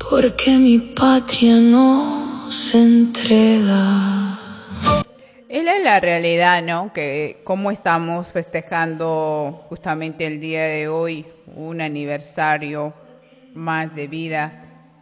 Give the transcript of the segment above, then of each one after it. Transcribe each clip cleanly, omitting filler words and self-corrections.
porque mi patria no se entrega. Esa es la realidad, ¿no? Que cómo estamos festejando justamente el día de hoy, un aniversario más de vida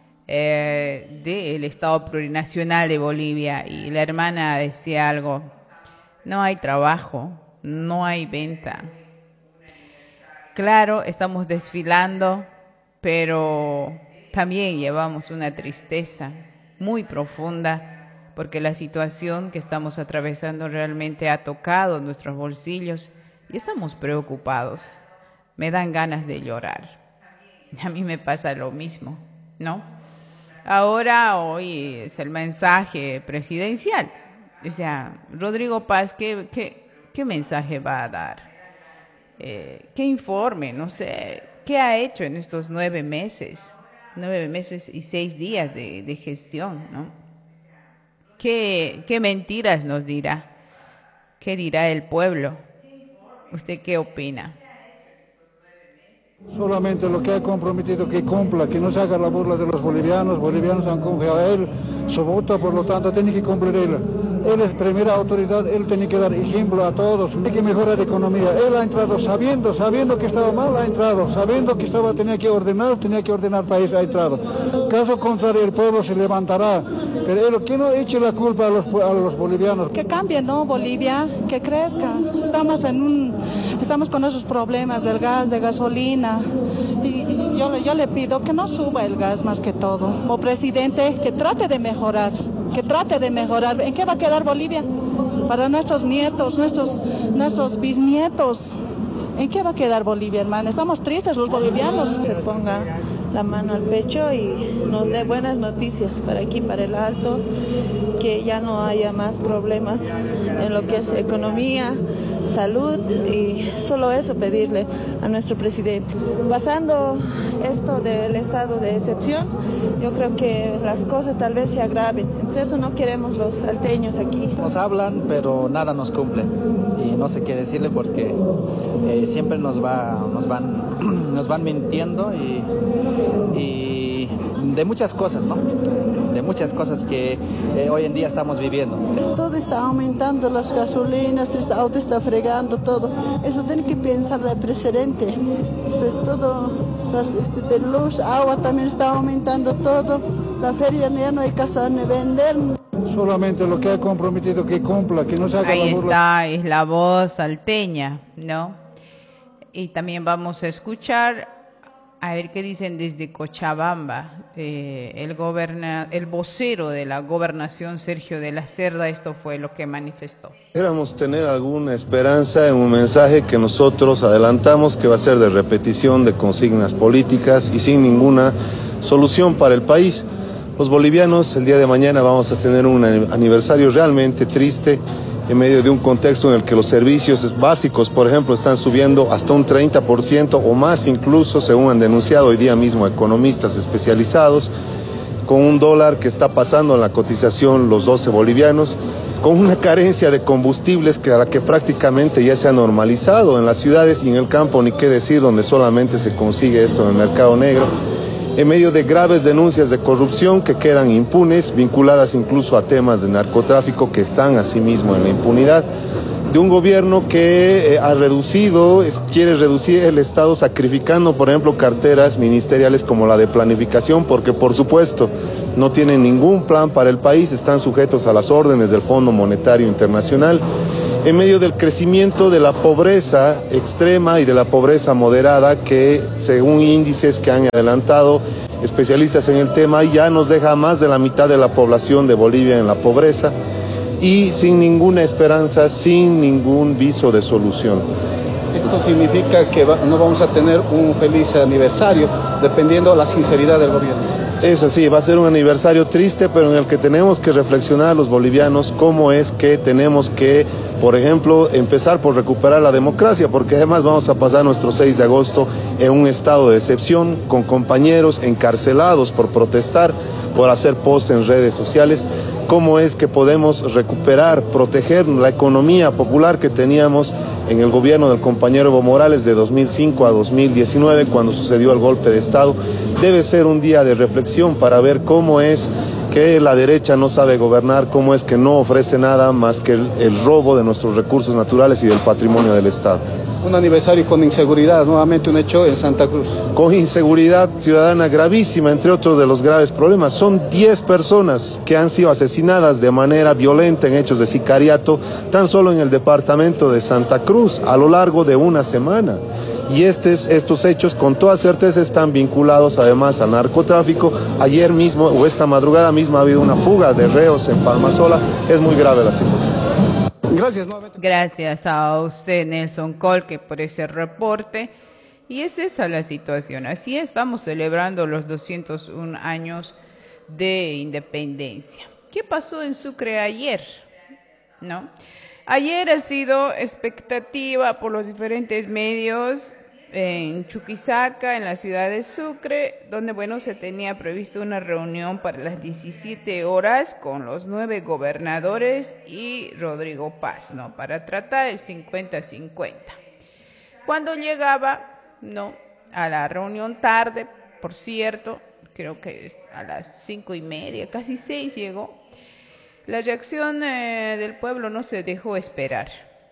del Estado Plurinacional de Bolivia. Y la hermana decía algo: no hay trabajo, no hay venta. Claro, estamos desfilando, pero también llevamos una tristeza muy profunda, porque la situación que estamos atravesando realmente ha tocado nuestros bolsillos y estamos preocupados. Me dan ganas de llorar. A mí me pasa lo mismo, ¿no? Ahora, hoy es el mensaje presidencial. O sea, Rodrigo Paz, ¿qué mensaje va a dar? ¿Qué informe? No sé, ¿qué ha hecho en estos 9 meses? 9 meses y 6 días de gestión, ¿no? ¿Qué mentiras nos dirá? ¿Qué dirá el pueblo? ¿Usted qué opina? Solamente lo que ha comprometido que cumpla, que no se haga la burla de los bolivianos. Bolivianos han confiado a él su voto, por lo tanto tiene que cumplir él. Él es primera autoridad, él tiene que dar ejemplo a todos, tiene que mejorar la economía. Él ha entrado sabiendo que estaba mal, ha entrado, sabiendo que tenía que ordenar país, ha entrado. Caso contrario, el pueblo se levantará, pero él que no eche la culpa a los bolivianos. Que cambie, ¿no? Bolivia, que crezca. Estamos con esos problemas del gas, de gasolina, y yo le pido que no suba el gas más que todo. Como presidente, que trate de mejorar. ¿En qué va a quedar Bolivia? Para nuestros nietos, nuestros bisnietos. ¿En qué va a quedar Bolivia, hermano? Estamos tristes los bolivianos. Se ponga la mano al pecho y nos dé buenas noticias para aquí, para el Alto, que ya no haya más problemas en lo que es economía, salud, y solo eso pedirle a nuestro presidente. Pasando esto del estado de excepción, yo creo que las cosas tal vez se agraven. Entonces eso no queremos los salteños aquí. Nos hablan, pero nada nos cumple. Y no sé qué decirle porque siempre nos van mintiendo y de muchas cosas, ¿no? De muchas cosas que hoy en día estamos viviendo. Todo está aumentando, las gasolinas, este auto está fregando todo. Eso tiene que pensar de precedente. Después todo, de luz, agua también está aumentando todo. La feria ya no hay casa ni vender. Solamente lo que ha comprometido que cumpla, que no se haga Ahí la burla. está, es la voz salteña, ¿no? Y también vamos a escuchar, a ver qué dicen desde Cochabamba, el vocero de la gobernación, Sergio de la Cerda. Esto fue lo que manifestó. Quisiéramos tener alguna esperanza en un mensaje que nosotros adelantamos, que va a ser de repetición de consignas políticas y sin ninguna solución para el país. Los bolivianos el día de mañana vamos a tener un aniversario realmente triste, en medio de un contexto en el que los servicios básicos, por ejemplo, están subiendo hasta un 30% o más incluso, según han denunciado hoy día mismo economistas especializados, con un dólar que está pasando en la cotización los 12 bolivianos, con una carencia de combustibles a la que prácticamente ya se ha normalizado en las ciudades y en el campo, ni qué decir, donde solamente se consigue esto en el mercado negro, en medio de graves denuncias de corrupción que quedan impunes, vinculadas incluso a temas de narcotráfico que están asimismo en la impunidad, de un gobierno que quiere reducir el Estado sacrificando, por ejemplo, carteras ministeriales como la de planificación, porque por supuesto no tienen ningún plan para el país, están sujetos a las órdenes del Fondo Monetario Internacional, en medio del crecimiento de la pobreza extrema y de la pobreza moderada que, según índices que han adelantado especialistas en el tema, ya nos deja más de la mitad de la población de Bolivia en la pobreza y sin ninguna esperanza, sin ningún viso de solución. Esto significa que no vamos a tener un feliz aniversario, dependiendo de la sinceridad del gobierno. Es así, va a ser un aniversario triste, pero en el que tenemos que reflexionar los bolivianos cómo es que tenemos que Por ejemplo, empezar por recuperar la democracia, porque además vamos a pasar nuestro 6 de agosto en un estado de excepción, con compañeros encarcelados por protestar, por hacer posts en redes sociales. ¿Cómo es que podemos recuperar, proteger la economía popular que teníamos en el gobierno del compañero Evo Morales de 2005 a 2019, cuando sucedió el golpe de Estado? Debe ser un día de reflexión para ver cómo es que la derecha no sabe gobernar, cómo es que no ofrece nada más que el robo de nuestros recursos naturales y del patrimonio del Estado. Un aniversario con inseguridad, nuevamente un hecho en Santa Cruz. Con inseguridad ciudadana gravísima, entre otros de los graves problemas. Son 10 personas que han sido asesinadas de manera violenta en hechos de sicariato, tan solo en el departamento de Santa Cruz, a lo largo de una semana. Y estos hechos con toda certeza están vinculados además al narcotráfico. Ayer mismo o esta madrugada misma ha habido una fuga de reos en Palmasola. Es muy grave la situación. Gracias nuevamente. Gracias a usted, Nelson Colque, por ese reporte. Y es esa la situación. Así estamos celebrando los 201 años de independencia. ¿Qué pasó en Sucre ayer? ¿No? Ayer ha sido expectativa por los diferentes medios en Chuquisaca, en la ciudad de Sucre, donde, bueno, se tenía previsto una reunión para las 17 horas con los 9 gobernadores y Rodrigo Paz, ¿no? Para tratar el 50-50. Cuando llegaba, ¿no?, a la reunión tarde, por cierto, creo que a las 5:30, casi 6 llegó, la reacción del pueblo no se dejó esperar.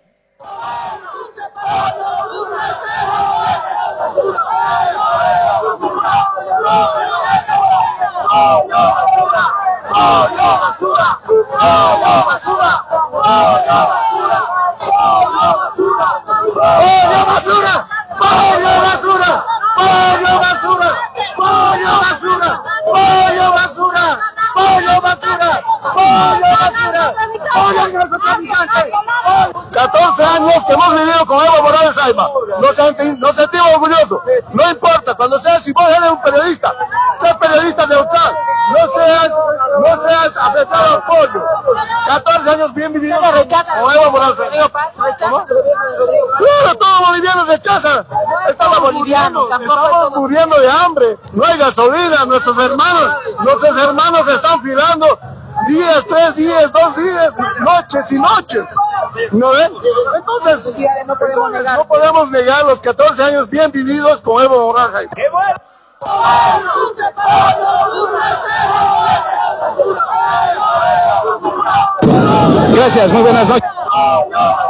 Años que hemos vivido con Evo Morales Ayma. Nos sentimos orgullosos. No importa, cuando seas, si vos eres un periodista, sé periodista neutral. No seas afectado al pollo. 14 años bien vividos con Evo Morales Ayma. Claro, todos bolivianos rechazan. Estamos muriendo de hambre. No hay gasolina. Nuestros hermanos están filando días, 3 días, 2 días, noches y noches. ¿No ven? Entonces, no podemos negar los 14 años bien vividos con Evo Morales. ¡Qué bueno! Gracias, muy buenas noches.